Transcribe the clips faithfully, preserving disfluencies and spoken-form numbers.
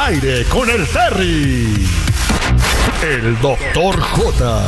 aire con el Terry. El doctor J.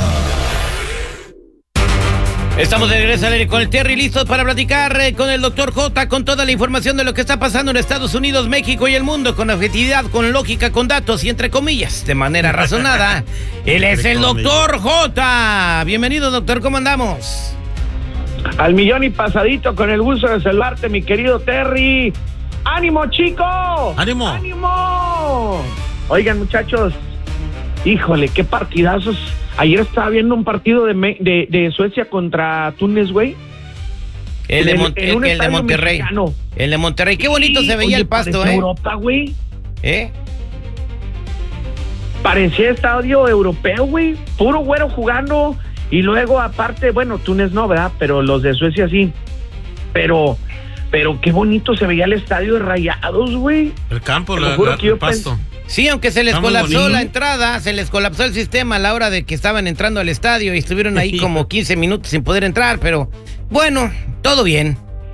Estamos de regreso al aire con el Terry, listos para platicar eh, con el doctor J, con toda la información de lo que está pasando en Estados Unidos, México y el mundo, con objetividad, con lógica, con datos y entre comillas, de manera razonada. Él es el doctor J. Bienvenido, doctor, ¿cómo andamos? Al millón y pasadito, con el gusto de saludarte, mi querido Terry. ¡Ánimo, chicos! ¡Ánimo! ¡Ánimo! Oigan, muchachos, híjole, qué partidazos. Ayer estaba viendo un partido de, de, de Suecia contra Túnez, güey. El, de, Mon el, el de Monterrey. Mexicano. El de Monterrey. Qué bonito sí, se veía oye, el pasto, ¿eh? Europa, güey. ¿Eh? Parecía estadio europeo, güey. Puro güero jugando. Y luego, aparte, bueno, Túnez no, ¿verdad? Pero los de Suecia sí. Pero, pero qué bonito se veía el estadio de Rayados, güey. El campo, la, la, el pasto. Sí, aunque se les Estamos colapsó bonito. La entrada, se les colapsó el sistema a la hora de que estaban entrando al estadio y estuvieron ahí como quince minutos sin poder entrar, pero bueno, todo bien.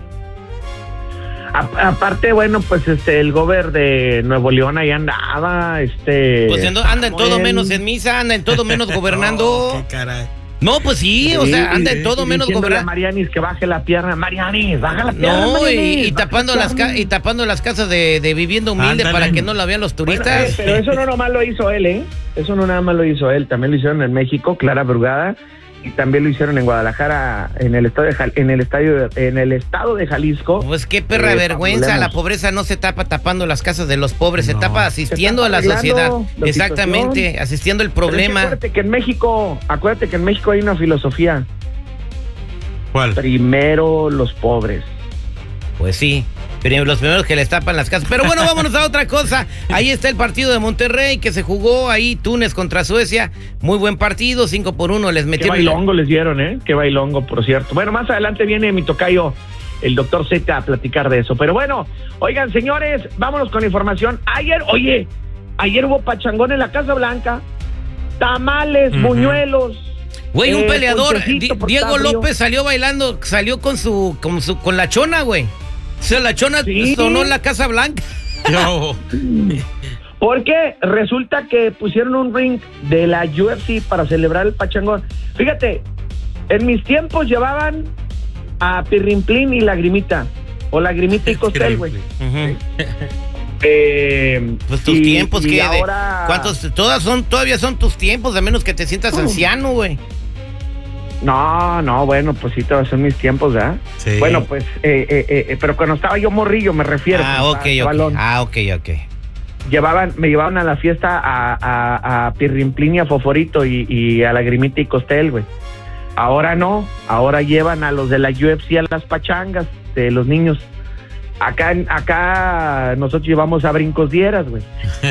A, aparte, bueno, pues este el gober de Nuevo León ahí andaba, este... Pues anda en todo menos en misa, anda en todo menos gobernando. Oh, qué caray. No, pues sí, sí, o sea, anda en todo menos gobernando. A Marianis que baje la pierna, Marianis, baja la pierna. No, Marianis, y, y tapando las ca y tapando las casas de, de vivienda humilde Ándale. Para que no la vean los turistas. Bueno, eh, pero eso no nomás lo hizo él, ¿eh? Eso no nada más lo hizo él, también lo hicieron en México, Clara Brugada, y también lo hicieron en Guadalajara, en el estadio de Jal en el estadio de, en el estado de Jalisco. Pues qué perra eh, vergüenza, problemas. La pobreza no se tapa tapando las casas de los pobres, no. se tapa asistiendo se a la sociedad. La Exactamente, situación. Asistiendo el problema. Es que acuérdate que en México, acuérdate que en México hay una filosofía. ¿Cuál? Primero los pobres. Pues sí. Los primeros que les tapan las casas. Pero bueno, vámonos a otra cosa. Ahí está el partido de Monterrey que se jugó ahí, Túnez contra Suecia. Muy buen partido, cinco por uno les metieron. Qué bailongo les dieron, ¿eh? Qué bailongo, por cierto. Bueno, más adelante viene mi tocayo, el doctor Z, a platicar de eso. Pero bueno, oigan, señores, vámonos con la información. Ayer, oye, ayer hubo pachangón en la Casa Blanca. Tamales, uh-huh. buñuelos. Güey, un eh, peleador, Diego López salió bailando, salió con su, con su, con la chona, güey. O sea, la chona ¿Sí? sonó en la Casa Blanca. Yo. Porque resulta que pusieron un ring de la U F C para celebrar el pachangón. Fíjate, en mis tiempos llevaban a Pirrimplín y Lagrimita. O Lagrimita y Costel, güey. Uh-huh. eh, pues tus y, tiempos, y ¿qué? Ahora... ¿Cuántos? Todas son, todavía son tus tiempos, a menos que te sientas uh. anciano, güey. No, no, bueno, pues sí, todos son mis tiempos, ¿verdad? Sí. Bueno, pues, eh, eh, eh, pero cuando estaba yo morrillo, me refiero. Ah, ok, ok. Balón. Ah, ok, ok. Llevaban, me llevaban a la fiesta a, a, a Pirrimplín y a Foforito y, y a Lagrimita y Costel, güey. Ahora no, ahora llevan a los de la U F C a las pachangas de los niños. Acá, acá nosotros llevamos a Brincos Dieras, güey.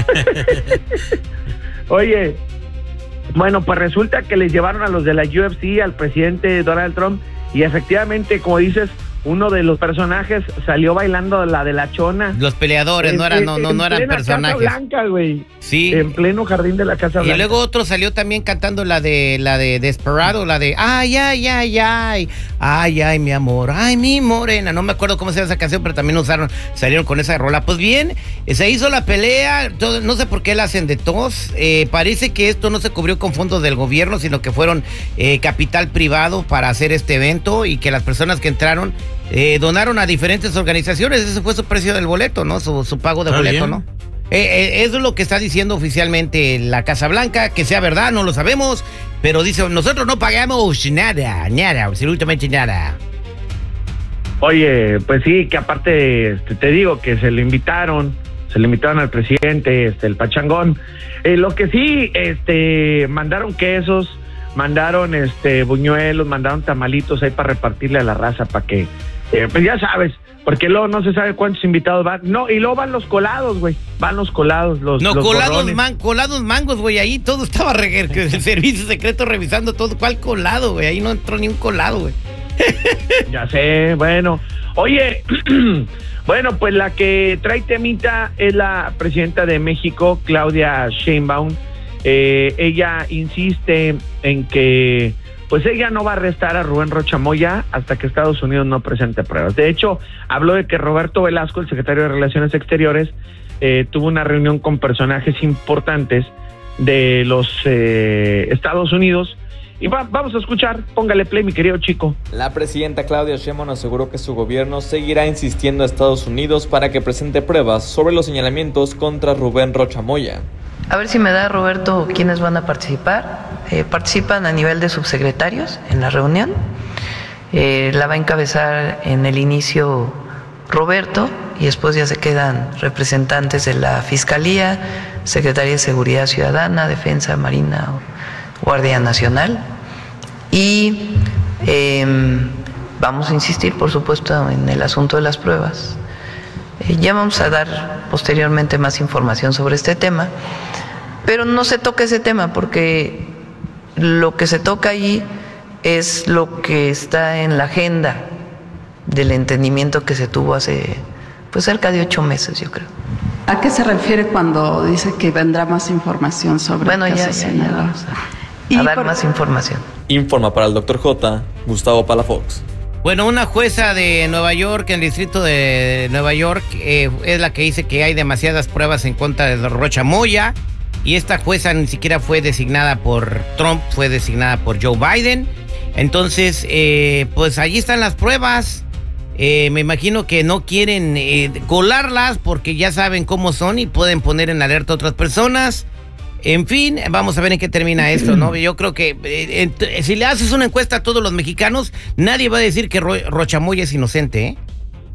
Oye... Bueno, pues resulta que les llevaron a los de la U F C, al presidente Donald Trump, y efectivamente, como dices, uno de los personajes salió bailando la de la chona. Los peleadores, en, no eran, no, no, no eran personajes. En Casa Blanca, güey. Sí. En pleno jardín de la Casa Blanca. Y luego otro salió también cantando la de la de Desperado, la de ay, ay, ay, ay, ay, ay, mi amor, ay, mi morena. No me acuerdo cómo se llama esa canción, pero también usaron, salieron con esa rola. Pues bien, se hizo la pelea, todo, no sé por qué la hacen de tos. Eh, parece que esto no se cubrió con fondos del gobierno, sino que fueron eh, capital privado para hacer este evento y que las personas que entraron Eh, donaron a diferentes organizaciones. Ese fue su precio del boleto, ¿no? Su, su pago de Está boleto, bien. ¿no? Eh, eh, eso es lo que está diciendo oficialmente la Casa Blanca. Que sea verdad, no lo sabemos, pero dice, nosotros no pagamos nada, nada, absolutamente nada. Oye, pues sí, que aparte este, te digo que se le invitaron, se le invitaron al presidente, este, el pachangón. Eh, lo que sí, este, mandaron quesos, mandaron este buñuelos, mandaron tamalitos ahí para repartirle a la raza, para que Eh, pues ya sabes, porque luego no se sabe cuántos invitados van. No, y luego van los colados, güey. Van los colados, los No, los colados, man, colados mangos, güey. Ahí todo estaba re, el servicio secreto revisando todo. ¿Cuál colado, güey? Ahí no entró ni un colado, güey. Ya sé, bueno. Oye, bueno, pues la que trae temita es la presidenta de México, Claudia Sheinbaum. Eh, ella insiste en que pues ella no va a arrestar a Rubén Rocha Moya hasta que Estados Unidos no presente pruebas. De hecho, habló de que Roberto Velasco, el secretario de Relaciones Exteriores, eh, tuvo una reunión con personajes importantes de los eh, Estados Unidos. Y va, vamos a escuchar, póngale play, mi querido chico. La presidenta Claudia Sheinbaum aseguró que su gobierno seguirá insistiendo a Estados Unidos para que presente pruebas sobre los señalamientos contra Rubén Rocha Moya. A ver si me da, Roberto, quiénes van a participar. Eh, participan a nivel de subsecretarios en la reunión. Eh, la va a encabezar en el inicio Roberto y después ya se quedan representantes de la Fiscalía, Secretaría de Seguridad Ciudadana, Defensa, Marina, Guardia Nacional. Y eh, vamos a insistir, por supuesto, en el asunto de las pruebas. Eh, ya vamos a dar posteriormente más información sobre este tema, pero no se toca ese tema porque lo que se toca allí es lo que está en la agenda del entendimiento que se tuvo hace pues cerca de ocho meses, yo creo. ¿A qué se refiere cuando dice que vendrá más información sobre bueno, el caso ya, ya, ya vamos a, y a dar por... más información? Informa para el doctor J, Gustavo Palafox. Bueno, una jueza de Nueva York, en el distrito de Nueva York, eh, es la que dice que hay demasiadas pruebas en contra de Rocha Moya. Y esta jueza ni siquiera fue designada por Trump, fue designada por Joe Biden. Entonces, eh, pues allí están las pruebas. Eh, me imagino que no quieren eh, colarlas porque ya saben cómo son y pueden poner en alerta a otras personas. En fin, vamos a ver en qué termina esto, ¿no? Yo creo que eh, eh, si le haces una encuesta a todos los mexicanos, nadie va a decir que Ro Rocha Moya es inocente, ¿eh?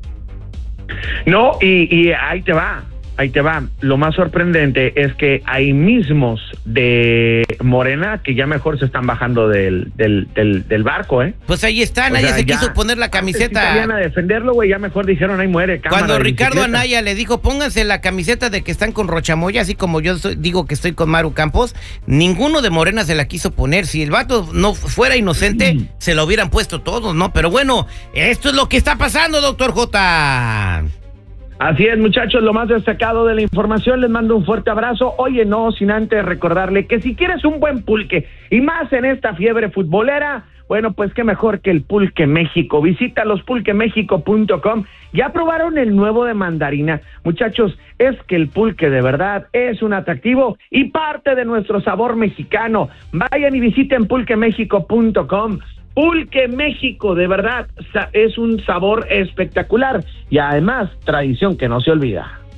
No, y, y ahí te va. Ahí te va. Lo más sorprendente es que hay mismos de Morena que ya mejor se están bajando del, del, del, del barco, ¿eh? Pues ahí está, nadie se ya, quiso poner la camiseta. Si salían a defenderlo, güey, ya mejor dijeron, ahí muere. Cuando Ricardo Anaya le dijo, pónganse la camiseta de que están con Rocha Moya, así como yo soy, digo que estoy con Maru Campos, ninguno de Morena se la quiso poner. Si el vato no fuera inocente, mm. se lo hubieran puesto todos, ¿no? Pero bueno, esto es lo que está pasando, doctor J. Así es, muchachos, lo más destacado de la información. Les mando un fuerte abrazo. Oye, no, sin antes recordarle que si quieres un buen pulque, y más en esta fiebre futbolera, bueno, pues qué mejor que el Pulque México. Visita los pulque méxico punto com. ¿Ya probaron el nuevo de mandarina? Muchachos, es que el pulque de verdad es un atractivo y parte de nuestro sabor mexicano. Vayan y visiten pulque méxico punto com. Pulque México, de verdad, es un sabor espectacular y además tradición que no se olvida.